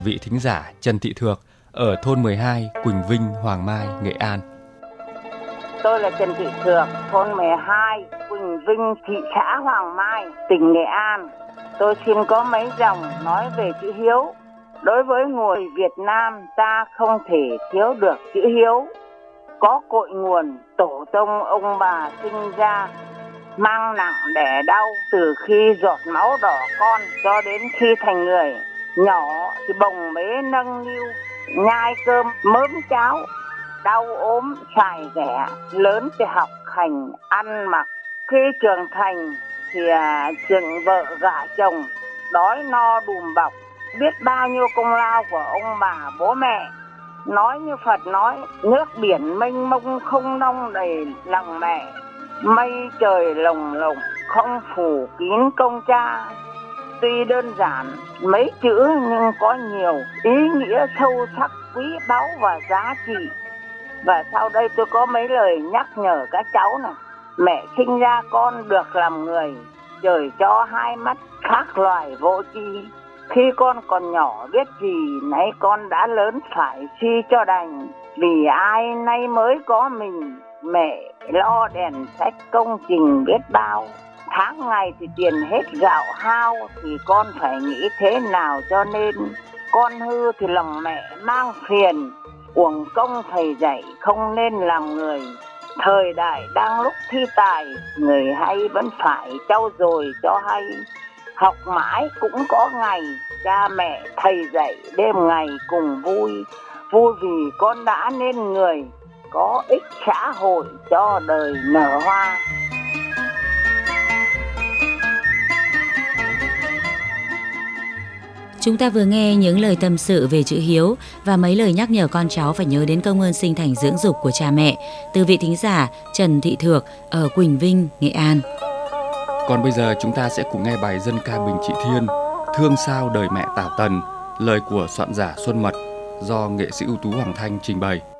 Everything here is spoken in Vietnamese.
Vị thính giả Trần Thị Thược ở thôn 12, Quỳnh Vinh, Hoàng Mai, Nghệ An. Tôi là Trần Thị Thược, thôn 12, Quỳnh Vinh, thị xã Hoàng Mai, tỉnh Nghệ An. Tôi xin có mấy dòng nói về chữ hiếu. Đối với người Việt Nam, ta không thể thiếu được chữ hiếu. Có cội nguồn tổ tông ông bà sinh ra, mang nặng đẻ đau từ khi giọt máu đỏ con cho đến khi thành người. Nhỏ thì bồng bế nâng niu, nhai cơm mớm cháo, đau ốm xài ghẻ, lớn thì học hành ăn mặc. Khi trưởng thành thì dựng vợ gả chồng, đói no đùm bọc, biết bao nhiêu công lao của ông bà bố mẹ. Nói như Phật nói, nước biển mênh mông không đong đầy lòng mẹ, mây trời lồng lộng không phủ kín công cha. Tuy đơn giản mấy chữ nhưng có nhiều ý nghĩa sâu sắc, quý báu và giá trị. Và sau đây tôi có mấy lời nhắc nhở các cháu này. Mẹ sinh ra con được làm người, trời cho hai mắt khác loài vô tri. Khi con còn nhỏ biết gì, nay con đã lớn phải suy cho đành. Vì ai nay mới có mình, mẹ lo đèn sách công trình biết bao. Tháng ngày thì tiền hết gạo hao, thì con phải nghĩ thế nào cho nên. Con hư thì lòng mẹ mang phiền, uổng công thầy dạy không nên làm người. Thời đại đang lúc thi tài, người hay vẫn phải trau dồi cho hay. Học mãi cũng có ngày, cha mẹ thầy dạy đêm ngày cùng vui. Vui vì con đã nên người, có ích xã hội cho đời nở hoa. Chúng ta vừa nghe những lời tâm sự về chữ hiếu và mấy lời nhắc nhở con cháu phải nhớ đến công ơn sinh thành dưỡng dục của cha mẹ từ vị thính giả Trần Thị Thược ở Quỳnh Vinh, Nghệ An. Còn bây giờ chúng ta sẽ cùng nghe bài dân ca Bình Trị Thiên, Thương sao đời mẹ Tảo Tần, lời của soạn giả Xuân Mật do nghệ sĩ ưu tú Hoàng Thanh trình bày.